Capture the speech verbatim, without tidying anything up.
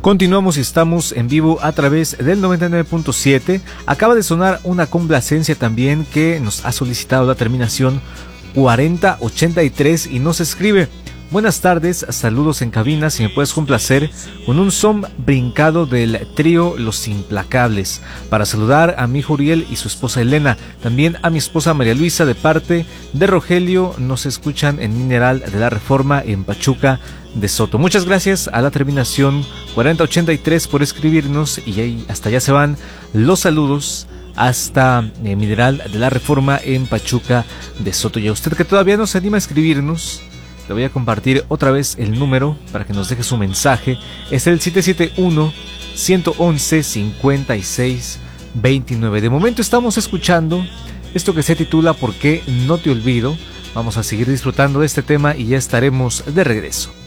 Continuamos y estamos en vivo a través del noventa y nueve punto siete. Acaba de sonar una complacencia también que nos ha solicitado la terminación cuarenta ochenta y tres y nos escribe: buenas tardes, saludos en cabina, si me puedes complacer con un son brincado del trío Los Implacables, para saludar a mi hijo Uriel y su esposa Elena, también a mi esposa María Luisa de parte de Rogelio, nos escuchan en Mineral de la Reforma en Pachuca de Soto. Muchas gracias a la terminación cuarenta ochenta y tres por escribirnos, y ahí, hasta allá se van los saludos hasta eh, Mineral de la Reforma en Pachuca de Soto. Y a usted que todavía no se anima a escribirnos, le voy a compartir otra vez el número para que nos deje su mensaje. Es el siete siete uno, uno uno uno, cinco seis dos nueve. De momento estamos escuchando esto que se titula ¿Por qué no te olvido? Vamos a seguir disfrutando de este tema y ya estaremos de regreso.